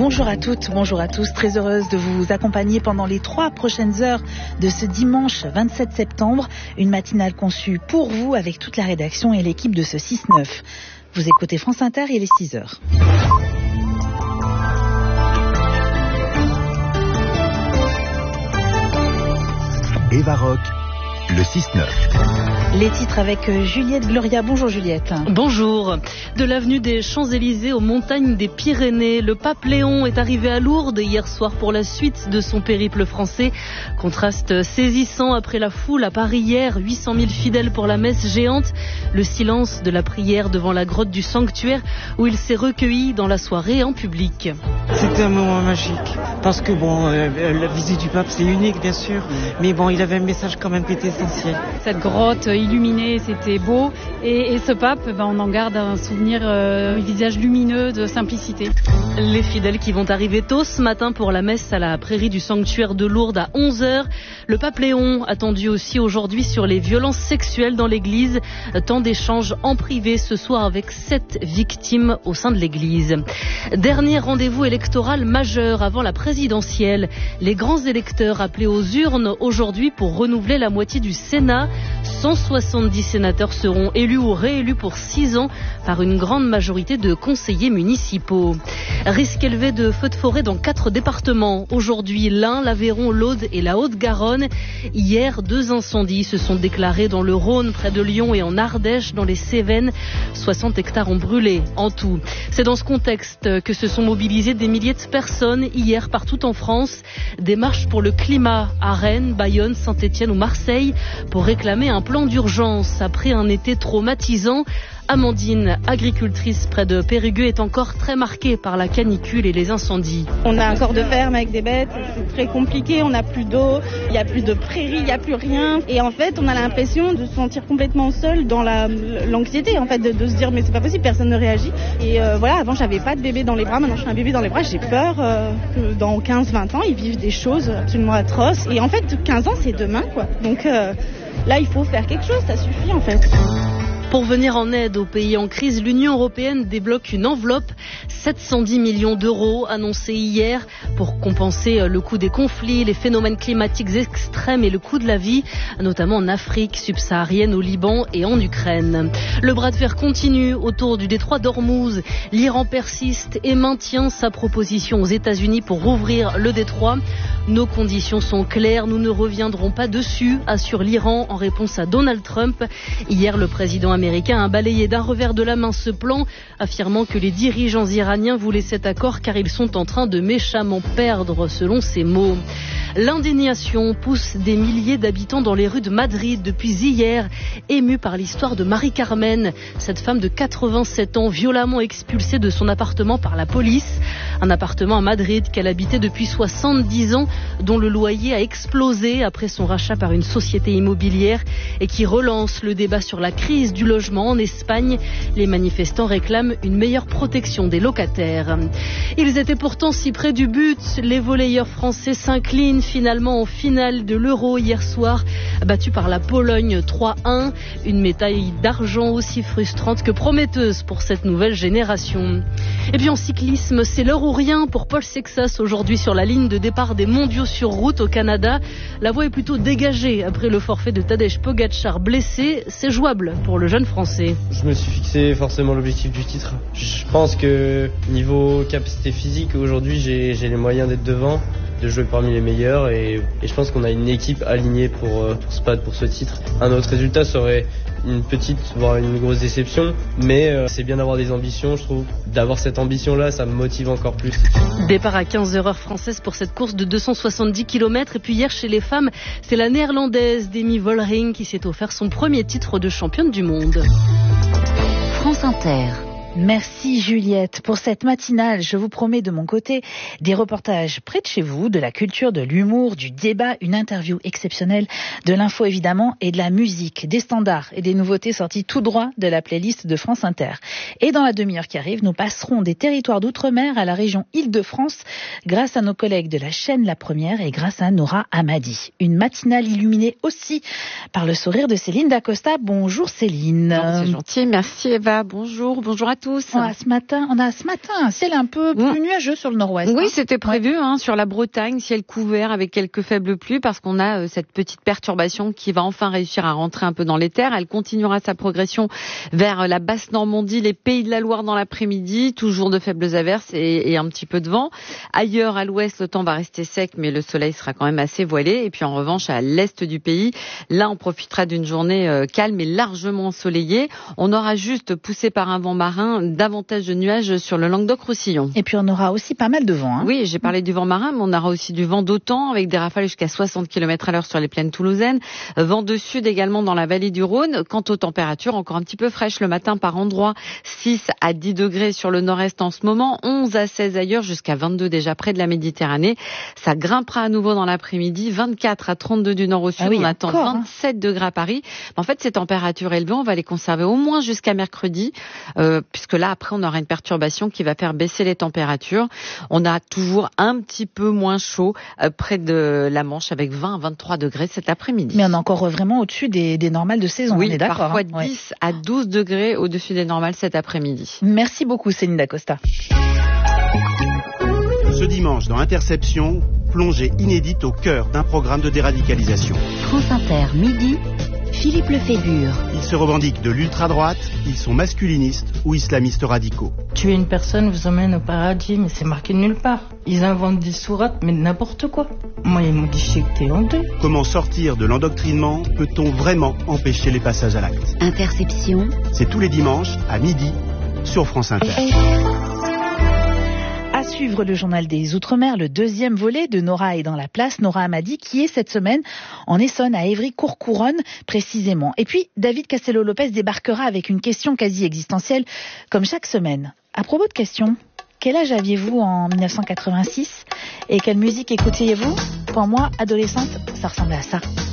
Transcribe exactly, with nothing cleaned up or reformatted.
Bonjour à toutes, bonjour à tous. Très heureuse de vous accompagner pendant les trois prochaines heures de ce dimanche vingt-sept septembre. Une matinale conçue pour vous avec toute la rédaction et l'équipe de ce six neuf. Vous écoutez France Inter, il est six heures. Eva Rock, le six neuf. Les titres avec Juliette Gloria. Bonjour Juliette. Bonjour. De l'avenue des Champs-Élysées aux montagnes des Pyrénées, le pape Léon est arrivé à Lourdes hier soir pour la suite de son périple français. Contraste saisissant après la foule à Paris hier, huit cent mille fidèles pour la messe géante. Le silence de la prière devant la grotte du sanctuaire où il s'est recueilli dans la soirée en public. C'était un moment magique parce que bon, euh, la visite du pape c'est unique bien sûr, mais bon, il avait un message quand même qui était essentiel. Cette grotte illuminée, c'était beau, et, et ce pape, ben, on en garde un souvenir, euh, un visage lumineux de simplicité. Les fidèles qui vont arriver tôt ce matin pour la messe à la prairie du sanctuaire de Lourdes à onze heures. Le pape Léon attendu aussi aujourd'hui sur les violences sexuelles dans l'église. Tant d'échanges en privé ce soir avec sept victimes au sein de l'église. Dernier rendez-vous électoral majeur avant la présidentielle. Les grands électeurs appelés aux urnes aujourd'hui pour renouveler la moitié du Sénat. cent soixante-dix sénateurs seront élus ou réélus pour six ans par une grande majorité de conseillers municipaux. Risque élevé de feux de forêt dans quatre départements. Aujourd'hui, l'Ain, l'Aveyron, l'Aude et la Haute-Garonne. Hier, deux incendies se sont déclarés dans le Rhône, près de Lyon, et en Ardèche, dans les Cévennes. soixante hectares ont brûlé en tout. C'est dans ce contexte que se sont mobilisés des milliers de personnes hier partout en France. Des marches pour le climat à Rennes, Bayonne, Saint-Étienne ou Marseille pour réclamer un plan d'urgence après un été traumatisant. Amandine, agricultrice près de Périgueux, est encore très marquée par la canicule et les incendies. On a un corps de ferme avec des bêtes, c'est très compliqué, on n'a plus d'eau, il n'y a plus de prairies, il n'y a plus rien. Et en fait, on a l'impression de se sentir complètement seul dans la, l'anxiété, en fait, de, de se dire mais c'est pas possible, personne ne réagit. Et euh, voilà, avant j'avais pas de bébé dans les bras, maintenant j'ai un bébé dans les bras, j'ai peur euh, que dans quinze vingt ans, ils vivent des choses absolument atroces. Et en fait, quinze ans, c'est demain, quoi. Donc euh, là, il faut faire quelque chose, ça suffit en fait. Pour venir en aide aux pays en crise, l'Union européenne débloque une enveloppe, sept cent dix millions d'euros annoncée hier pour compenser le coût des conflits, les phénomènes climatiques extrêmes et le coût de la vie, notamment en Afrique subsaharienne, au Liban et en Ukraine. Le bras de fer continue autour du détroit d'Ormuz. L'Iran persiste et maintient sa proposition aux États-Unis pour rouvrir le détroit. Nos conditions sont claires, nous ne reviendrons pas dessus, assure l'Iran en réponse à Donald Trump. Hier, le président américain a balayé d'un revers de la main ce plan, affirmant que les dirigeants iraniens voulaient cet accord car ils sont en train de méchamment perdre, selon ses mots. L'indignation pousse des milliers d'habitants dans les rues de Madrid depuis hier, émus par l'histoire de Marie-Carmen, cette femme de quatre-vingt-sept ans violemment expulsée de son appartement par la police. Un appartement à Madrid qu'elle habitait depuis soixante-dix ans, dont le loyer a explosé après son rachat par une société immobilière et qui relance le débat sur la crise du logement en Espagne. Les manifestants réclament une meilleure protection des locataires. Ils étaient pourtant si près du but. Les volleyeurs français s'inclinent finalement en finale de l'Euro hier soir, battus par la Pologne trois un. Une médaille d'argent aussi frustrante que prometteuse pour cette nouvelle génération. Et puis en cyclisme, c'est l'heure ou rien pour Paul Sexas aujourd'hui sur la ligne de départ des mondiaux sur route au Canada. La voie est plutôt dégagée après le forfait de Tadej Pogačar blessé. C'est jouable pour le jeune français. Je me suis fixé forcément l'objectif du titre. Je pense que niveau capacité physique, aujourd'hui j'ai, j'ai les moyens d'être devant, de jouer parmi les meilleurs et, et je pense qu'on a une équipe alignée pour, pour se battre pour ce titre. Un autre résultat serait une petite, voire une grosse déception, mais euh, c'est bien d'avoir des ambitions, je trouve. D'avoir cette ambition-là, ça me motive encore plus. Départ à quinze heures heure française pour cette course de deux cent soixante-dix kilomètres. Et puis hier, chez les femmes, c'est la néerlandaise Demi Vollering qui s'est offert son premier titre de championne du monde. France Inter. Merci Juliette. Pour cette matinale, je vous promets de mon côté des reportages près de chez vous, de la culture, de l'humour, du débat, une interview exceptionnelle, de l'info évidemment et de la musique, des standards et des nouveautés sorties tout droit de la playlist de France Inter. Et dans la demi-heure qui arrive, nous passerons des territoires d'outre-mer à la région Île-de-France grâce à nos collègues de la chaîne La Première et grâce à Nora Hamadi. Une matinale illuminée aussi par le sourire de Céline Dacosta. Bonjour Céline. Bon, c'est gentil, merci Eva. Bonjour, bonjour à tous. tous. On a ce matin, on a ce matin un ciel un peu plus mmh. nuageux sur le nord-ouest. Oui, hein. c'était prévu ouais. hein, sur la Bretagne, ciel couvert avec quelques faibles pluies parce qu'on a euh, cette petite perturbation qui va enfin réussir à rentrer un peu dans les terres. Elle continuera sa progression vers la basse Normandie, les Pays de la Loire dans l'après-midi, toujours de faibles averses et, et un petit peu de vent. Ailleurs, à l'ouest, le temps va rester sec, mais le soleil sera quand même assez voilé. Et puis en revanche, à l'est du pays, là, on profitera d'une journée euh, calme et largement ensoleillée. On aura juste, poussé par un vent marin, davantage de nuages sur le Languedoc-Roussillon. Et puis on aura aussi pas mal de vent. Hein. Oui, j'ai parlé du vent marin, mais on aura aussi du vent d'OTAN avec des rafales jusqu'à soixante kilomètres à l'heure sur les plaines toulousaines. Vent de sud également dans la vallée du Rhône. Quant aux températures, encore un petit peu fraîches le matin par endroit, six à dix degrés sur le nord-est en ce moment, onze à seize ailleurs, jusqu'à vingt-deux déjà près de la Méditerranée. Ça grimpera à nouveau dans l'après-midi, vingt-quatre à trente-deux du nord au sud. Ah oui, on attend encore, vingt-sept hein. degrés à Paris. En fait, ces températures élevées, on va les conserver au moins jusqu'à mercredi, euh, puisque là, après, on aura une perturbation qui va faire baisser les températures. On a toujours un petit peu moins chaud euh, près de la Manche avec vingt à vingt-trois degrés cet après-midi. Mais on est encore vraiment au-dessus des, des normales de saison, oui, on est d'accord. Parfois hein. dix ouais. à douze degrés au-dessus des normales cet après-midi. Merci beaucoup Céline Dacosta. Ce dimanche dans Interception, plongée inédite au cœur d'un programme de déradicalisation. France Inter, midi, Philippe Lefébure. Ils se revendiquent de l'ultra-droite, ils sont masculinistes ou islamistes radicaux. Tuer une personne vous emmène au paradis, mais c'est marqué nulle part. Ils inventent des sourates, mais n'importe quoi. Moi, ils m'ont déchiqueté en deux. Comment sortir de l'endoctrinement? Peut-on vraiment empêcher les passages à l'acte? Interception. C'est tous les dimanches à midi sur France Inter. À suivre le journal des Outre-mer, le deuxième volet de Nora est dans la place. Nora Hamadi qui est cette semaine en Essonne, à Évry-Courcouronnes précisément. Et puis David Castello-Lopez débarquera avec une question quasi existentielle comme chaque semaine. À propos de questions, quel âge aviez-vous en dix-neuf cent quatre-vingt-six et quelle musique écoutiez-vous? Pour moi, adolescente, ça ressemblait à ça.